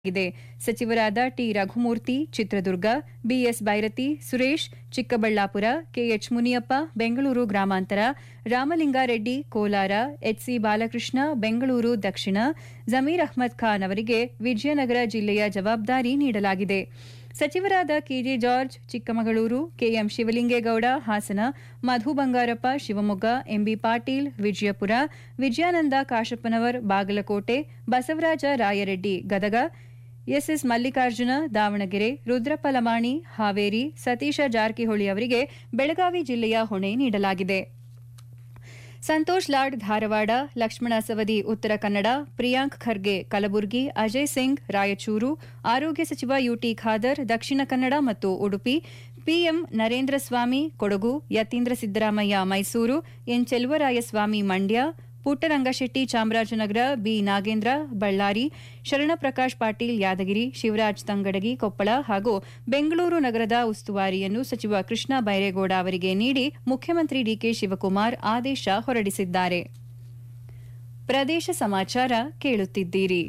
ಇದೆ. ಸಚಿವರಾದ T Raghumurthy Chitradurga, BS Byrathi Suresh Chikkaballapur, K H Muniyappa Bengaluru ಗ್ರಾಮಾಂತರ, ರಾಮಲಿಂಗಾರೆಡ್ಡಿ ಕೋಲಾರ, ಎಚ್ಸಿ ಬಾಲಕೃಷ್ಣ ಬೆಂಗಳೂರು ದಕ್ಷಿಣ, ಜಮೀರ್ ಅಹ್ಮದ್ ಖಾನ್ ಅವರಿಗೆ ವಿಜಯನಗರ ಜಿಲ್ಲೆಯ ಜವಾಬ್ದಾರಿ ನೀಡಲಾಗಿದೆ. ಸಚಿವರಾದ K J George Chikkamagaluru, KM Shivalingegowda Hassan, Madhu Bangarappa Shivamogga, MB Patil Vijayapura, Vijayananda Kashappanavar Bagalkot, Basavaraj Rayareddy Gadag, S S Mallikarjuna Davanagere, Rudrappa Lamani Haveri, Satish Jarkiholi ಅವರಿಗೆ ಬೆಳಗಾವಿ ಜಿಲ್ಲೆಯ ಹೊಣೆ ನೀಡಲಾಗಿದೆ. ಸಂತೋಷ್ ಲಾಡ್ ಧಾರವಾಡ, ಲಕ್ಷ್ಮಣ ಸವದಿ ಉತ್ತರ ಕನ್ನಡ, ಪ್ರಿಯಾಂಕ್ ಖರ್ಗೆ ಕಲಬುರಗಿ, ಅಜಯ್ ಸಿಂಗ್ ರಾಯಚೂರು, ಆರೋಗ್ಯ ಸಚಿವ ಯುಟಿ ಖಾದರ್ ದಕ್ಷಿಣ ಕನ್ನಡ ಮತ್ತು Udupi, PM Narendra Swamy Kodagu, Yathindra Siddaramaiah Mysuru, N Cheluvarayaswamy Mandya, Puttarangashetty Chamarajanagar, B Nagendra Ballari, Sharanprakash Patil Yadgir, Shivraj Tangadagi Koppal ಹಾಗೂ ಬೆಂಗಳೂರು ನಗರದ ಉಸ್ತುವಾರಿಯನ್ನು ಸಚಿವ ಕೃಷ್ಣ ಬೈರೇಗೌಡ ಅವರಿಗೆ ನೀಡಿ ಮುಖ್ಯಮಂತ್ರಿ ಡಿಕೆ ಶಿವಕುಮಾರ್ ಆದೇಶ ಹೊರಡಿಸಿದ್ದಾರೆ. ಪ್ರದೇಶ ಸಮಾಚಾರ ಕೇಳುತ್ತಿದ್ದೀರಿ.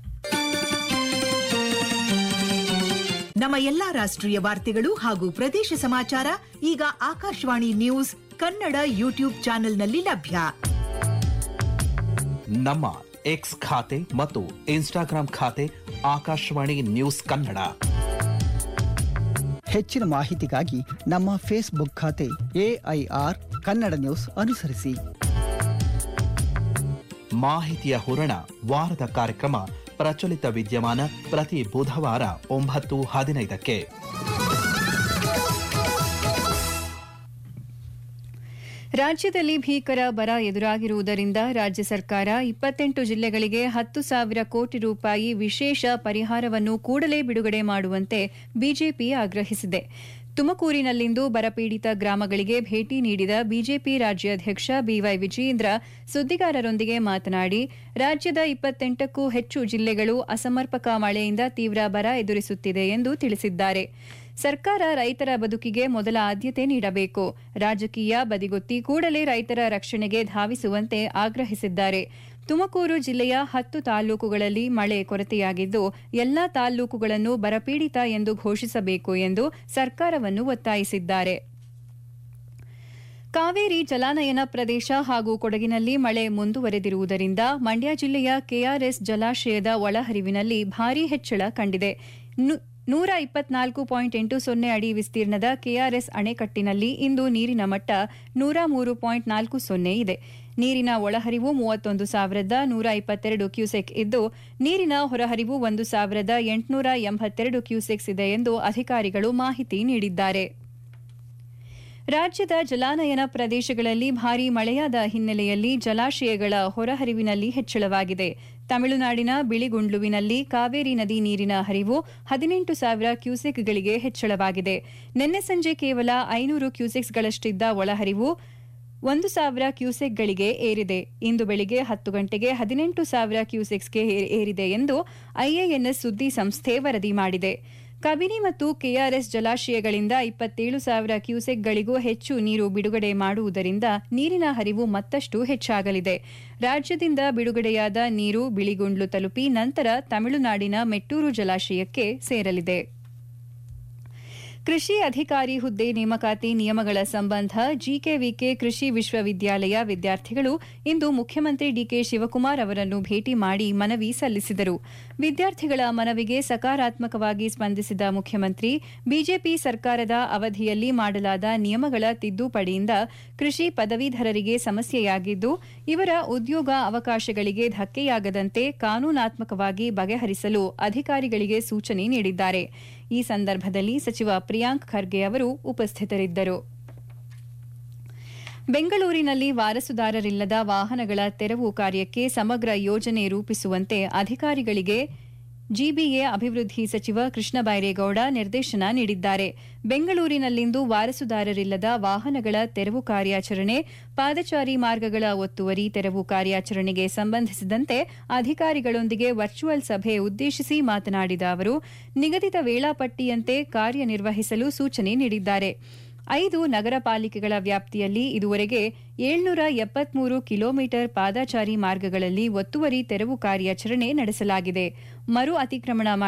ನಮ್ಮ ಎಲ್ಲಾ ರಾಷ್ಟ್ರೀಯ ವಾರ್ತೆಗಳು ಹಾಗೂ ಪ್ರದೇಶ ಸಮಾಚಾರ ಈಗ ಆಕಾಶವಾಣಿ ನ್ಯೂಸ್ ಕನ್ನಡ ಯೂಟ್ಯೂಬ್ ಚಾನೆಲ್ನಲ್ಲಿ ಲಭ್ಯ. ನಮ್ಮ ಎಕ್ಸ್ ಖಾತೆ ಮತ್ತು ಇನ್ಸ್ಟಾಗ್ರಾಂ ಖಾತೆ ಆಕಾಶವಾಣಿ ನ್ಯೂಸ್ ಕನ್ನಡ. ಹೆಚ್ಚಿನ ಮಾಹಿತಿಗಾಗಿ ನಮ್ಮ ಫೇಸ್ಬುಕ್ ಖಾತೆ ಎಐಆರ್ ಕನ್ನಡ ನ್ಯೂಸ್ ಅನುಸರಿಸಿ. ಮಾಹಿತಿಯ ಹೂರಣ ವಾರದ ಕಾರ್ಯಕ್ರಮ ಪ್ರಚಲಿತ ವಿದ್ಯಮಾನ ಪ್ರತಿ ಬುಧವಾರ 9:15ಕ್ಕೆ. ರಾಜ್ಯದಲ್ಲಿ ಭೀಕರ ಬರ ಎದುರಾಗಿರುವುದರಿಂದ ರಾಜ್ಯ ಸರ್ಕಾರ 28 ಜಿಲ್ಲೆಗಳಿಗೆ 10,000 ಕೋಟಿ ರೂಪಾಯಿ ವಿಶೇಷ ಪರಿಹಾರವನ್ನು ಕೂಡಲೇ ಬಿಡುಗಡೆ ಮಾಡುವಂತೆ ಬಿಜೆಪಿ ಆಗ್ರಹಿಸಿದೆ. ತುಮಕೂರಿನಲ್ಲಿಂದು ಬರಪೀಡಿತ ಗ್ರಾಮಗಳಿಗೆ ಭೇಟಿ ನೀಡಿದ ಬಿಜೆಪಿ ರಾಜ್ಯಾಧ್ಯಕ್ಷ ಬಿವೈ ವಿಜಯೇಂದ್ರ ಸುದ್ದಿಗಾರರೊಂದಿಗೆ ಮಾತನಾಡಿ, ರಾಜ್ಯದ 28ಕ್ಕೂ ಹೆಚ್ಚು ಜಿಲ್ಲೆಗಳು ಅಸಮರ್ಪಕ ಮಳೆಯಿಂದ ತೀವ್ರ ಬರ ಎದುರಿಸುತ್ತಿದೆ ಎಂದು ತಿಳಿಸಿದ್ದಾರೆ. ಸರ್ಕಾರ ರೈತರ ಬದುಕಿಗೆ ಮೊದಲ ಆದ್ಯತೆ ನೀಡಬೇಕು, ರಾಜಕೀಯ ಬದಿಗೊತ್ತಿ ಕೂಡಲೇ ರೈತರ ರಕ್ಷಣೆಗೆ ಧಾವಿಸುವಂತೆ ಆಗ್ರಹಿಸಿದ್ದಾರೆ. ತುಮಕೂರು ಜಿಲ್ಲೆಯ 10 ತಾಲೂಕುಗಳಲ್ಲಿ ಮಳೆ ಕೊರತೆಯಾಗಿದ್ದು ಎಲ್ಲಾ ತಾಲೂಕುಗಳನ್ನು ಬರಪೀಡಿತ ಎಂದು ಘೋಷಿಸಬೇಕು ಎಂದು ಸರ್ಕಾರವನ್ನು ಒತ್ತಾಯಿಸಿದ್ದಾರೆ. ಕಾವೇರಿ ಜಲಾನಯನ ಪ್ರದೇಶ ಹಾಗೂ ಕೊಡಗಿನಲ್ಲಿ ಮಳೆ ಮುಂದುವರೆದಿರುವುದರಿಂದ ಮಂಡ್ಯ ಜಿಲ್ಲೆಯ ಕೆಆರ್ಎಸ್ ಜಲಾಶಯದ ಒಳಹರಿವಿನಲ್ಲಿ ಭಾರೀ ಹೆಚ್ಚಳ ಕಂಡಿದೆ. 124.80 ಅಡಿ ವಿಸ್ತೀರ್ಣದ ಕೆಆರ್ಎಸ್ ಅಣೆಕಟ್ಟಿನಲ್ಲಿ ಇಂದು ನೀರಿನ ಮಟ್ಟ 103.40 ಇದೆ. ನೀರಿನ ಒಳಹರಿವು 31,122 ಕ್ಯೂಸೆಕ್ ಇದ್ದು ನೀರಿನ ಹೊರಹರಿವು 1,882 ಕ್ಯೂಸೆಕ್ಸ್ ಇದೆ ಎಂದು ಅಧಿಕಾರಿಗಳು ಮಾಹಿತಿ ನೀಡಿದ್ದಾರೆ. ರಾಜ್ಯದ ಜಲಾನಯನ ಪ್ರದೇಶಗಳಲ್ಲಿ ಭಾರೀ ಮಳೆಯಾದ ಹಿನ್ನೆಲೆಯಲ್ಲಿ ಜಲಾಶಯಗಳ ಹೊರಹರಿವಿನಲ್ಲಿ ಹೆಚ್ಚಳವಾಗಿದೆ. ತಮಿಳುನಾಡಿನ ಬಿಳಿಗುಂಡ್ಲುವಿನಲ್ಲಿ ಕಾವೇರಿ ನದಿ ನೀರಿನ ಹರಿವು 18,000 ಕ್ಯೂಸೆಕ್ಗಳಿಗೆ ಹೆಚ್ಚಳವಾಗಿದೆ. ನಿನ್ನೆ ಸಂಜೆ ಕೇವಲ 500 ಕ್ಯೂಸೆಕ್ಸ್ಗಳಷ್ಟಿದ್ದ ಒಳಹರಿವು 1,000 ಕ್ಯೂಸೆಕ್ಗಳಿಗೆ ಏರಿದೆ. ಇಂದು ಬೆಳಿಗ್ಗೆ 10 ಗಂಟೆಗೆ 18,000 ಕ್ಯೂಸೆಕ್ಸ್ಗೆ ಏರಿದೆ ಎಂದು ಐಎಎನ್ಎಸ್ ಸುದ್ದಿ ಸಂಸ್ಥೆ ವರದಿ ಮಾಡಿದೆ. ಕಬಿನಿ ಮತ್ತು ಕೆಆರ್ಎಸ್ ಜಲಾಶಯಗಳಿಂದ 27,000 ಕ್ಯೂಸೆಕ್ಗಳಿಗೂ ಹೆಚ್ಚು ನೀರು ಬಿಡುಗಡೆ ಮಾಡುವುದರಿಂದ ನೀರಿನ ಹರಿವು ಮತ್ತಷ್ಟು ಹೆಚ್ಚಾಗಲಿದೆ. ರಾಜ್ಯದಿಂದ ಬಿಡುಗಡೆಯಾದ ನೀರು ಬಿಳಿಗುಂಡ್ಲು ತಲುಪಿ ನಂತರ ತಮಿಳುನಾಡಿನ ಮೆಟ್ಟೂರು ಜಲಾಶಯಕ್ಕೆ ಸೇರಲಿದೆ. ಕೃಷಿ ಅಧಿಕಾರಿ ಹುದ್ದೆ ನೇಮಕಾತಿ ನಿಯಮಗಳ ಸಂಬಂಧ ಜಿಕೆವಿಕೆ ಕೃಷಿ ವಿಶ್ವವಿದ್ಯಾಲಯ ವಿದ್ಯಾರ್ಥಿಗಳು ಇಂದು ಮುಖ್ಯಮಂತ್ರಿ ಡಿಕೆ ಶಿವಕುಮಾರ್ ಅವರನ್ನು ಭೇಟಿ ಮಾಡಿ ಮನವಿ ಸಲ್ಲಿಸಿದರು. ವಿದ್ಯಾರ್ಥಿಗಳ ಮನವಿಗೆ ಸಕಾರಾತ್ಮಕವಾಗಿ ಸ್ಪಂದಿಸಿದ ಮುಖ್ಯಮಂತ್ರಿ, ಬಿಜೆಪಿ ಸರ್ಕಾರದ ಅವಧಿಯಲ್ಲಿ ಮಾಡಲಾದ ನಿಯಮಗಳ ತಿದ್ದುಪಡಿಯಿಂದ ಕೃಷಿ ಪದವೀಧರರಿಗೆ ಸಮಸ್ಯೆಯಾಗಿದ್ದು, ಇವರ ಉದ್ಯೋಗ ಅವಕಾಶಗಳಿಗೆ ಧಕ್ಕೆಯಾಗದಂತೆ ಕಾನೂನಾತ್ಮಕವಾಗಿ ಬಗೆಹರಿಸಲು ಅಧಿಕಾರಿಗಳಿಗೆ ಸೂಚನೆ ನೀಡಿದ್ದಾರೆ. ಈ ಸಂದರ್ಭದಲ್ಲಿ ಸಚಿವ ಪ್ರಿಯಾಂಕ್ ಖರ್ಗೆ ಅವರು ಉಪಸ್ಥಿತರಿದ್ದರು. ಬೆಂಗಳೂರಿನಲ್ಲಿ ವಾರಸುದಾರರಿಲ್ಲದ ವಾಹನಗಳ ತೆರವು ಕಾರ್ಯಕ್ಕೆ ಸಮಗ್ರ ಯೋಜನೆ ರೂಪಿಸುವಂತೆ ಅಧಿಕಾರಿಗಳಿಗೆ ಜಿಬಿಎ ಅಭಿವೃದ್ಧಿ ಸಚಿವ ಕೃಷ್ಣ ಬೈರೇಗೌಡ ನಿರ್ದೇಶನ ನೀಡಿದ್ದಾರೆ. ಬೆಂಗಳೂರಿನಲ್ಲಿಂದು ವಾರಸುದಾರರಿಲ್ಲದ ವಾಹನಗಳ ತೆರವು ಕಾರ್ಯಾಚರಣೆ, ಪಾದಚಾರಿ ಮಾರ್ಗಗಳ ಒತ್ತುವರಿ ತೆರವು ಕಾರ್ಯಾಚರಣೆಗೆ ಸಂಬಂಧಿಸಿದಂತೆ ಅಧಿಕಾರಿಗಳೊಂದಿಗೆ ವರ್ಚುವಲ್ ಸಭೆ ಉದ್ದೇಶಿಸಿ ಮಾತನಾಡಿದ ಅವರು, ನಿಗದಿತ ವೇಳಾಪಟ್ಟಿಯಂತೆ ಕಾರ್ಯನಿರ್ವಹಿಸಲು ಸೂಚನೆ ನೀಡಿದ್ದಾರೆ. 5 ನಗರ ಪಾಲಿಕೆಗಳ ವ್ಯಾಪ್ತಿಯಲ್ಲಿ ಇದುವರೆಗೆ 773 ಕಿಲೋಮೀಟರ್ ಪಾದಚಾರಿ ಮಾರ್ಗಗಳಲ್ಲಿ ಒತ್ತುವರಿ ತೆರವು ಕಾರ್ಯಾಚರಣೆ ನಡೆಸಲಾಗಿದೆ. ಮರು ಅತಿಕ್ರಮಣ